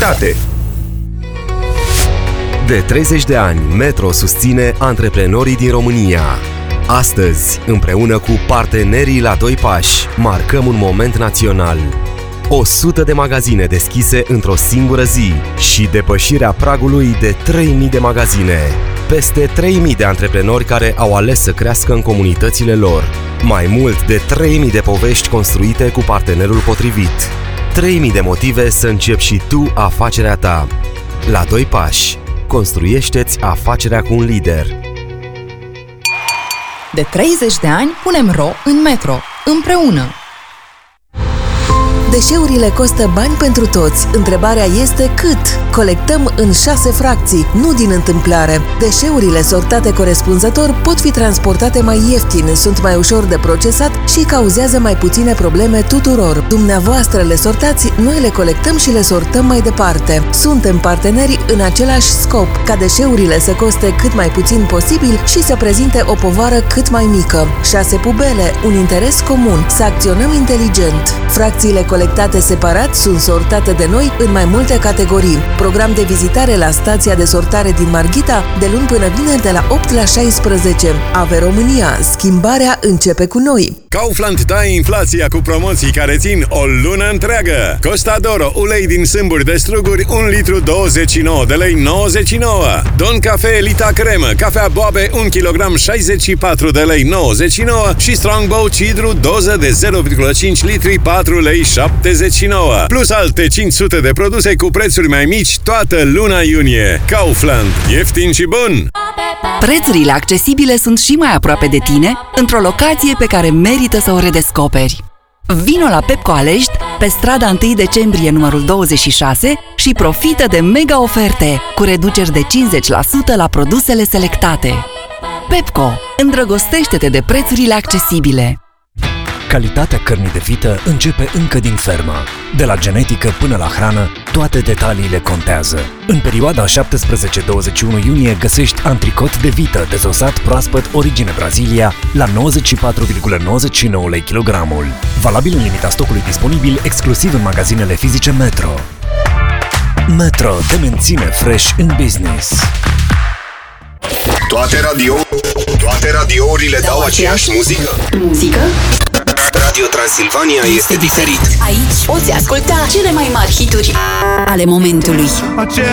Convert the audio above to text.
calitate. De 30 de ani, Metro susține antreprenorii din România. Astăzi, împreună cu partenerii la doi pași, marcăm un moment național. 100 de magazine deschise într-o singură zi și depășirea pragului de 3000 de magazine. Peste 3000 de antreprenori care au ales să crească în comunitățile lor. Mai mult de 3000 de povești construite cu partenerul potrivit. 3000 de motive să începi și tu afacerea ta. La doi pași, construiește-ți afacerea cu un lider. De 30 de ani punem RO în Metro, împreună. Deșeurile costă bani pentru toți. Întrebarea este cât? Colectăm în 6 fracții, nu din întâmplare. Deșeurile sortate corespunzător pot fi transportate mai ieftin, sunt mai ușor de procesat și cauzează mai puține probleme tuturor. Dumneavoastră le sortați, noi le colectăm și le sortăm mai departe. Suntem parteneri în același scop, ca deșeurile să coste cât mai puțin posibil și să prezinte o povară cât mai mică. 6 pubele, un interes comun, să acționăm inteligent. Fracțiile colectate separat sunt sortate de noi în mai multe categorii. Program de vizitare la stația de sortare din Marghita de luni până vineri de la 8 la 16. Ave România, schimbarea începe cu noi! Kaufland taie inflația cu promoții care țin o lună întreagă. Costa d'Oro, ulei din sâmburi de struguri, 1 litru 29 de lei 99. Don Cafe Elita cremă, cafea Boabe 1 kg 64 de lei 99 și Strongbow Cidru doză de 0,5 litri 4 lei 79. Plus alte 500 de produse cu prețuri mai mici toată luna iunie. Kaufland, ieftin și bun! Prețurile accesibile sunt și mai aproape de tine, într-o locație pe care merită să o redescoperi. Vino la Pepco Alești, pe strada 1 decembrie numărul 26 și profită de mega oferte, cu reduceri de 50% la produsele selectate. Pepco, îndrăgostește-te de prețurile accesibile. Calitatea cărnii de vită începe încă din fermă. De la genetică până la hrană, toate detaliile contează. În perioada 17-21 iunie găsești antricot de vită dezosat proaspăt origine Brazilia la 94,99 lei kilogramul. Valabil în limita stocului disponibil exclusiv în magazinele fizice Metro. Metro te menține fresh în business. Toate radiourile dau aceeași muzică? Muzică? Radio Transilvania este diferit. Aici poți asculta cele mai mari hituri ale momentului.